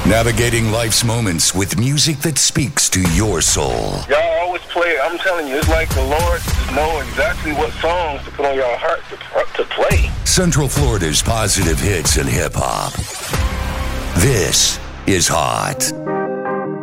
Navigating life's moments with music that speaks to your soul. Y'all always play it. I'm telling you, it's like the Lord just know exactly what songs to put on your heart to play. Central Florida's positive hits and hip-hop. This is Hot.